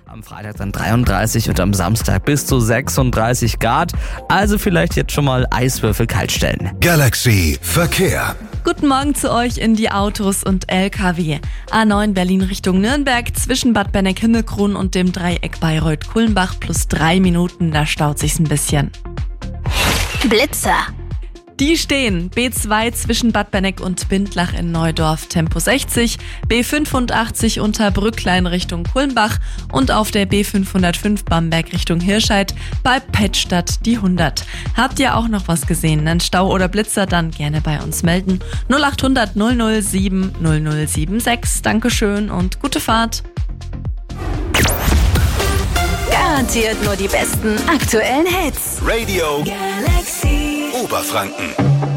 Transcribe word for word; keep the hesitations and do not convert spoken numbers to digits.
Am Freitag dann dreiunddreißig und am Samstag bis zu sechsunddreißig Grad. Also vielleicht jetzt schon mal Eiswürfel kalt stellen. Galaxy Verkehr. Guten Morgen zu euch in die Autos und L K W. A neun Berlin Richtung Nürnberg zwischen Bad Benneck-Himmelkron und dem Dreieck Bayreuth-Kulmbach plus drei Minuten, da staut sich's ein bisschen. Blitzer. Die stehen B zwei zwischen Bad Benneck und Bindlach in Neudorf Tempo sechzig, B fünfundachtzig unter Brücklein Richtung Kulmbach und auf der B fünfhundertfünf Bamberg Richtung Hirscheid bei Pettstadt die hundert. Habt ihr auch noch was gesehen? Einen Stau oder Blitzer? Dann gerne bei uns melden. null achthundert null null sieben null null sieben sechs. Dankeschön und gute Fahrt. Garantiert nur die besten aktuellen Hits. Radio Galaxy Oberfranken.